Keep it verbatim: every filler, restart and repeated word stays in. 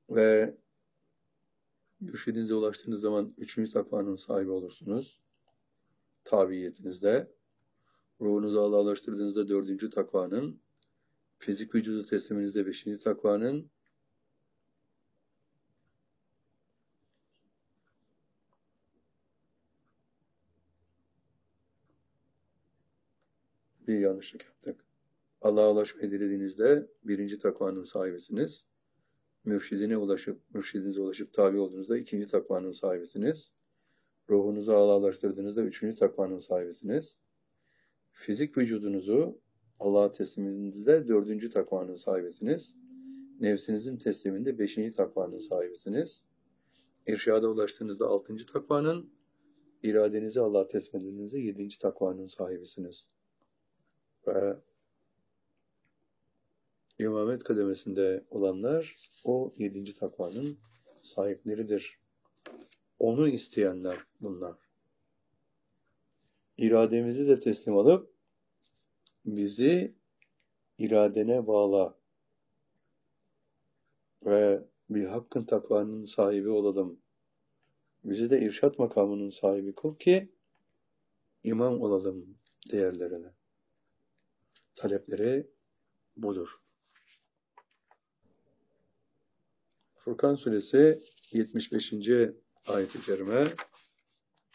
Ve mürşidinize ulaştığınız zaman üçüncü takvanın sahibi olursunuz. Tabiiyetinizde. Ruhunuzu Allah'a ulaştırdığınızda dördüncü takvanın, fizik vücudu tesliminizde beşinci takvanın, bir yanlışlık yaptık. Allah'a ulaşmayı dilediğinizde birinci takvanın sahibisiniz. Mürşidine ulaşıp, mürşidinize ulaşıp tabi olduğunuzda ikinci takvanın sahibisiniz. Ruhunuzu Allah'a ulaştırdığınızda üçüncü takvanın sahibisiniz. Fizik vücudunuzu Allah'a tesliminizde dördüncü takvanın sahibisiniz. Nefsinizin tesliminde beşinci takvanın sahibisiniz. İrşada ulaştığınızda altıncı takvanın, iradenizi Allah'a teslim edildiğinizde yedinci takvanın sahibisiniz. Ve İmamet kademesinde olanlar o yedinci takvanın sahipleridir. Onu isteyenler bunlar. İrademizi de teslim alıp bizi iradene bağla ve bir hakkın takvanın sahibi olalım. Bizi de irşat makamının sahibi kıl ki imam olalım değerlerine. Talepleri budur. Furkan suresi yetmiş beşinci ayet-i kerime